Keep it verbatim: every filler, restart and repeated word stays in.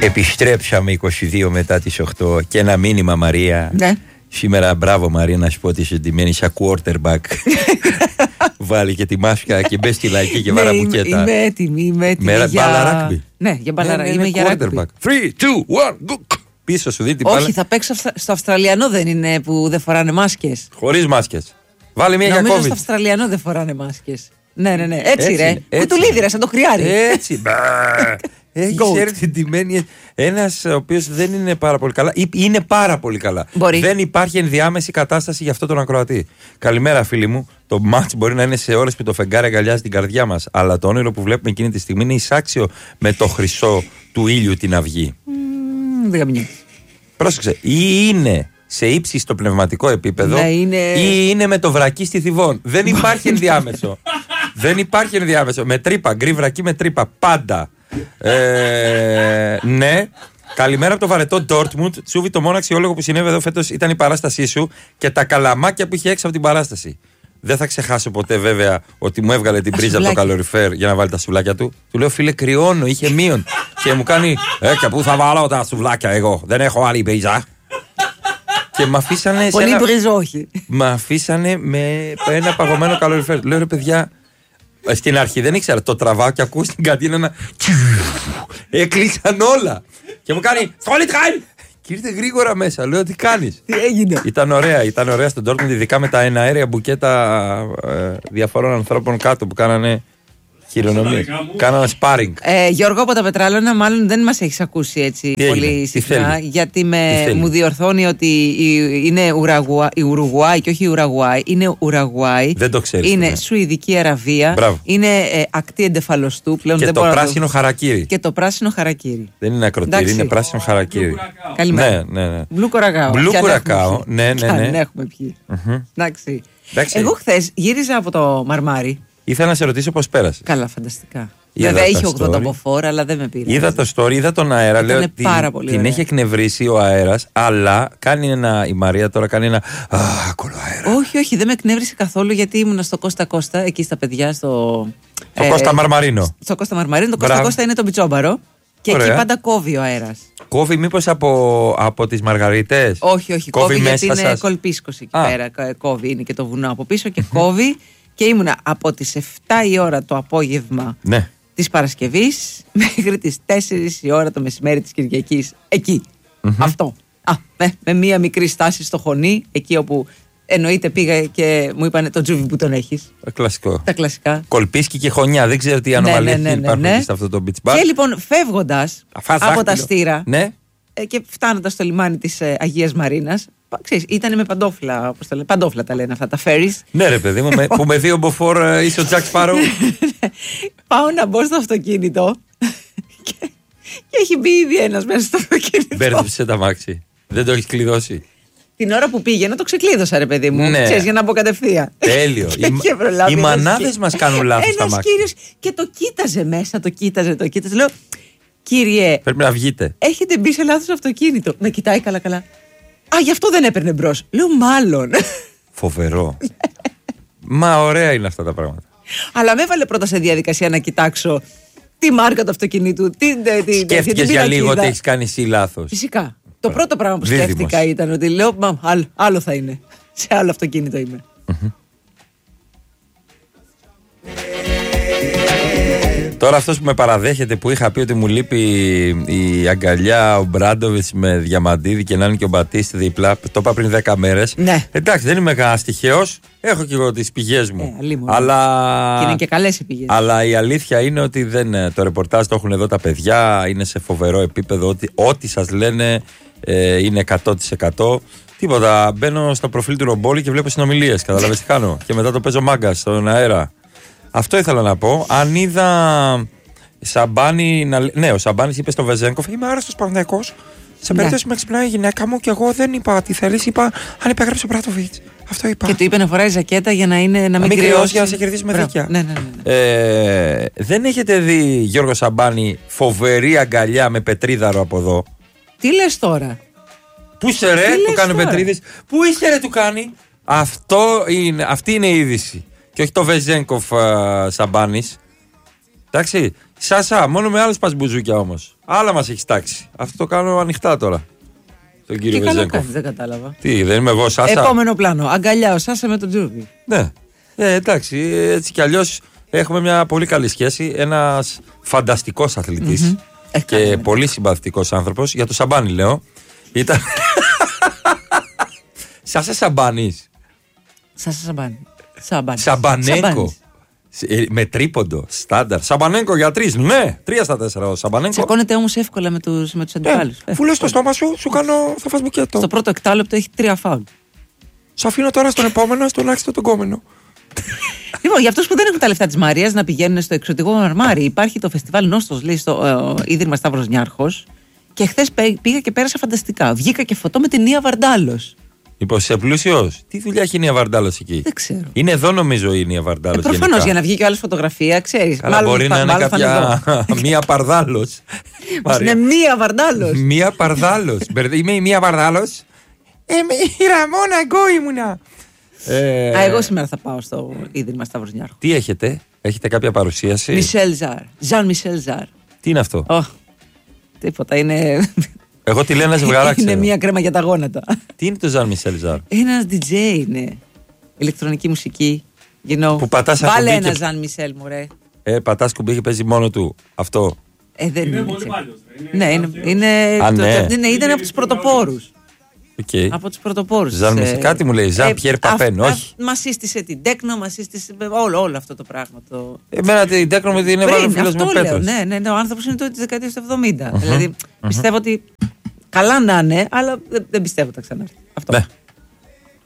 Επιστρέψαμε είκοσι δύο μετά τις οκτώ και ένα μήνυμα, Μαρία. Ναι. Σήμερα, μπράβο Μαρία, να σου πω ότι είσαι ντυμένη σαν quarterback. Βάλει και τη μάσκα και μπες στη λαϊκή και βάρα μπουκέτα. Είμαι έτοιμη, είμαι έτοιμη. Με για... μπάλα ράκμπι. Ναι, για μπάλα ράκμπι. Είμαι για ράκμπι. τρία, δύο, ένα, go! Πίσω σου δει την μπάλα. Όχι, θα παίξω στο Αυστραλιανό, δεν είναι που δεν φοράνε μάσκες. Χωρίς μάσκες. Βάλε μία για COVID. Νομίζω στο Αυστραλιανό δεν φοράνε μάσκες. Ναι, ναι, ναι. Έτσι, έτσι ρε. Έτσι. Κουτουλίδι, σαν το χρειάρι. Έτσι. Έχει έρθει ντυμένη ένας ο οποίος δεν είναι πάρα πολύ καλά ή είναι πάρα πολύ καλά. Μπορεί. Δεν υπάρχει ενδιάμεση κατάσταση για αυτό τον ακροατή. Καλημέρα, φίλοι μου. Το μάτς μπορεί να είναι σε ώρες που το φεγγάρι αγκαλιάζει την καρδιά μας. Αλλά το όνειρο που βλέπουμε εκείνη τη στιγμή είναι εισάξιο με το χρυσό του ήλιου την αυγή. Mm, Πρόσεξε. Ή είναι σε ύψιστο πνευματικό επίπεδο, ναι, είναι... ή είναι με το βρακί στη Θηβών. Δεν υπάρχει ενδιάμεσο. Δεν υπάρχει ενδιάμεσο. Με τρύπα, γκρι βρακί με τρύπα. Πάντα. Ε, ναι. Καλημέρα από το βαρετό Ντόρτμουντ. Τσούβι, το μόνο αξιόλογο που συνέβη εδώ φέτος ήταν η παράστασή σου και τα καλαμάκια που είχε έξω από την παράσταση. Δεν θα ξεχάσω ποτέ βέβαια ότι μου έβγαλε την πρίζα από το καλοριφέρ για να βάλει τα σουβλάκια του. Του λέω, φίλε, κρυώνω, είχε μείον. Και μου κάνει, Ε, και πού θα βάλω τα σουβλάκια εγώ. Δεν έχω άλλη πρίζα. Και με αφήσανε. Πολύ ένα... μπριζό, όχι. Με αφήσανε με ένα παγωμένο καλοριφέρ. Λέω, ρε παιδιά, στην αρχή δεν ήξερα. Το τραβάω και ακούω στην καντίνα να. Έκλεισαν όλα. Και μου κάνει, Σχόλη τρайн! Και ήρθε γρήγορα μέσα. Λέω, τι κάνεις? Τι έγινε? Ήταν ωραία, ήταν ωραία στον Ντόρτμουντ, ειδικά με τα εναέρια μπουκέτα ε, διαφορών ανθρώπων κάτω που κάνανε χειρονομίες. Κάνανε σπάρινγκ. Ε, Γιώργο, από τα Πετράλωνα, μάλλον δεν μας έχεις ακούσει έτσι τι πολύ έγινε, συχνά. Γιατί με, μου διορθώνει ότι είναι Ουρουγουάη, η Ουρουγουάη και όχι η Ουρουγουάη. Είναι Ουρουγουάη. Δεν το ξέρεις. Είναι ναι. Σουηδική Αραβία. Μπράβο. Είναι ε, ακτή εντεφαλοστού πλέον. Και δεν το μπορώ πράσινο το... χαρακίρι. Και το πράσινο χαρακίρι. Δεν είναι ακροτήρι, εντάξει. Είναι πράσινο χαρακίρι. Καλημέρα. Ναι, ναι, ναι. Μπλου κορακάο. Μπλου κορακάο, ναι, ναι. Δεν έχουμε πιει. Mm-hmm. Εντάξει. Εγώ χθες γύριζα από το Μαρμάρι. Ήθελα να σε ρωτήσω πώς πέρασε. Καλά, φανταστικά. Βέβαια είχε ογδόντα από φόρα, αλλά δεν με πήρε. Είδα το story, είδα τον αέρα. Ήταν λέω ότι την, την έχει εκνευρίσει ο αέρας, αλλά κάνει ένα. Η Μαρία τώρα κάνει ένα. Α, κολό αέρα. Όχι, όχι, δεν με εκνεύρισε καθόλου γιατί ήμουν στο Κώστα Κώστα, εκεί στα παιδιά, στο. Στο ε, Κώστα Μαρμαρίνο. Στο Κώστα Μαρμαρίνο. Το Κώστα Κώστα είναι το Μπιτσόμπαρο. Και ωραία. Εκεί πάντα κόβει ο αέρας. Κόβει μήπως από, από τις Μαργαριτές? Όχι, όχι, κόβει, κόβει γιατί είναι σας. Κολπίσκος εκεί Α. πέρα. Κόβει, είναι και το βουνό από πίσω και κόβει. Και ήμουνα από τις εφτά η ώρα το απόγευμα ναι. της Παρασκευής μέχρι τις τέσσερις η ώρα το μεσημέρι της Κυριακής. Εκεί. Mm-hmm. Αυτό. Α, με, με μία μικρή στάση στο Χωνί, εκεί όπου εννοείται πήγα και μου είπανε το τζούβι που τον έχεις. Κλασικό. Τα κλασικά. Κολπίσκι και Χωνιά. Δεν ξέρω τι ανομαλίες ναι, ναι, ναι, υπάρχουν ναι, ναι. σε αυτό το beach bar. Και λοιπόν φεύγοντας από τα Στήρα ναι. και φτάνοντας στο λιμάνι της ε, Αγίας Μαρίνας. Ξέρεις, ήταν με παντόφλα, όπως τα λένε, παντόφλα τα λένε αυτά, τα ferries. Ναι ρε παιδί μου, με, που με δύο μποφόρ είσαι ο Τζακ Σπάρο. Πάω να μπω στο αυτοκίνητο και, και έχει μπει ήδη ένας μέσα στο αυτοκίνητο. Μπέρδεψε τα μάξι, δεν το έχεις κλειδώσει. Την ώρα που πήγαινα το ξεκλείδωσα ρε παιδί μου, ναι. Ξέρεις, για να μπω κατευθείαν. Τέλειο. Οι, οι μανάδες μας κάνουν λάθος τα μάξι. Ένας κύριος και το κοίταζε μέσα, το κοίταζε, το κοίταζε. Λέω, κύριε, πρέπει να βγείτε. Έχετε μπει σε λάθος αυτοκίνητο. Με κοιτάει καλά καλά. Α, γι' αυτό δεν έπαιρνε μπρος. Λέω, μάλλον. Φοβερό. Μα ωραία είναι αυτά τα πράγματα. Αλλά με έβαλε πρώτα σε διαδικασία να κοιτάξω τη μάρκα του αυτοκινήτου. Τι, τι, σκέφτηκες για λίγο ότι έχεις κάνει εσύ λάθος? Φυσικά. Το πρώτο πράγμα που Δίδυμος. σκέφτηκα ήταν ότι λέω, μα, άλλο, άλλο θα είναι. Σε άλλο αυτοκίνητο είμαι. Mm-hmm. Τώρα αυτός που με παραδέχεται, που είχα πει ότι μου λείπει η αγκαλιά, ο Μπράντοβιτς με Διαμαντίδη και να είναι και ο Μπατίστη δίπλα, το είπα πριν δέκα μέρες. Ναι. Εντάξει, δεν είμαι κανένας τυχαίος, έχω και εγώ τις πηγές μου. Ε, αλλά... Και είναι και καλές οι πηγές. Αλλά η αλήθεια είναι ότι δεν, το ρεπορτάζ το έχουν εδώ τα παιδιά, είναι σε φοβερό επίπεδο, ότι ό,τι σας λένε ε, είναι εκατό τοις εκατό. Τίποτα, μπαίνω στο προφίλ του Ρομπόλη και βλέπω συνομιλίες, καταλαβαίνεις τι κάνω. Και μετά το παίζω μάγκα στον αέρα. Αυτό ήθελα να πω. Αν είδα Σαμπάνη. Να... Ναι, ο Σαμπάνης είπε στο Βεζένκοφ: είμαι άρρωστος Παναθηναϊκός. Σε περίπτωση που με ξυπνάει η γυναίκα μου και εγώ δεν είπα τι θέλεις, είπα αν υπέγραψε ο Μπράτοβιτς. Αυτό είπα. Και του είπε να φοράει ζακέτα για να, είναι, να μην κρυώσει. Για να σε κερδίσει με δίκαια. Ναι, ναι, ναι, ναι. Ε, δεν έχετε δει, Γιώργο Σαμπάνη, φοβερή αγκαλιά με πετρίδαρο από εδώ? Τι λες τώρα? Πού είσαι ρε, του κάνει ο Πετρίδης. Πού είσαι ρε, του κάνει. Αυτό είναι, αυτή είναι η είδηση. Και όχι το Βεζένκοφ uh, Σαμπάνης. Εντάξει. Σάσα, μόνο με άλλους πας μπουζούκια όμως. Άλλα μας έχεις τάξει. Αυτό το κάνω ανοιχτά τώρα. Τον κύριο Βεζέγκοφ. Δεν κατάλαβα. Τι, δεν είμαι εγώ, Σάσα. Επόμενο πλάνο. Αγκαλιά ο Σάσα με τον Τζούρβι. Ναι. Ε, εντάξει, έτσι κι αλλιώς έχουμε μια πολύ καλή σχέση. Ένας φανταστικός αθλητής mm-hmm. και ε, πολύ συμπαθητικός άνθρωπος. Για το Σαμπάνι λέω. Ήταν. Σάσα Σαμπάνης. Σάσα Σαμπάνη. Σαμπάνη. Σαμπανέκο. Με τρίποντο, στάνταρ. Σαμπανέκο για τρεις. Ναι, τρία στα τέσσερα ο Σαμπανέκο. Τσακώνεται όμως εύκολα με τους, με τους αντιπάλους. Ε, αφού λες στο στόμα σου, σου κάνω, θα φας μπουκέτο. Στο πρώτο εκτάλεπτο έχει τρία φάουλ. Σ' αφήνω τώρα στον επόμενο, στον άξιτο τον κόμενο. Λοιπόν, για αυτούς που δεν έχουν τα λεφτά της Μαρίας να πηγαίνουν στο εξωτικό Μαρμάρι, υπάρχει το φεστιβάλ Νόστος, λέει, στο ε, Ίδρυμα Σταύρος Νιάρχος. Και χθες πήγα και πέρασα φανταστικά. Βγήκα και φωτό με την Νία Βαρντάλος. Λοιπόν, είσαι πλούσιος. Τι δουλειά έχει η Νία Βαρντάλος εκεί? Δεν ξέρω. Είναι εδώ νομίζω η Νία Βαρντάλος. Ε, προφανώς για να βγει και άλλη φωτογραφία, ξέρεις. Αλλά μάλλον, μπορεί να είναι κάποια. Μία Παρδάλος. Είναι Μία Βαρντάλος. Μία Παρδάλος. Είμαι η Μία Παρδάλος. Είμαι η Ραμόνα, εγώ ήμουνα. Ε... Α, εγώ σήμερα θα πάω στο Ίδρυμα Σταύρος Νιάρχου. Τι έχετε, έχετε κάποια παρουσίαση? Μισελ Ζαρ. Ζαν Μισελ Ζαρ. Τι είναι αυτό? Oh, τίποτα, είναι. Εγώ τη λένε ζευγαρά. Είναι μία κρέμα για τα γόνατα. Τι είναι το Ζαν Μισελ Ζαρ? Είναι ένας ντι τζέι, είναι. Ηλεκτρονική μουσική. You know. Που πατάς βάλε ένα και... Ζαν Μισελ, μωρέ. Ε, πατάς κουμπί και παίζει μόνο του. Αυτό. Ε, δεν είναι. είναι Πολύ παλιός, ναι, είναι. είναι, Α, ναι. το, είναι ήταν από τους πρωτοπόρους. Okay. Από τους πρωτοπόρους. Ζαν Μισελ. Κάτι μου λέει. Ζαν Πιέρ Παπέν. Όχι. Μας σύστησε την τέκνο, μας σύστησε όλο, όλο αυτό το πράγμα. Το... Εμένα την τέκνο με την έβαλε ο φίλος μου Πέτρος. Ναι, ναι, ναι, ο άνθρωπος είναι της δεκαετίας του εβδομήντα. Δηλαδή πιστεύω ότι καλά να είναι, αλλά δεν πιστεύω ότι θα ξανάρθει. Αυτό. Ναι.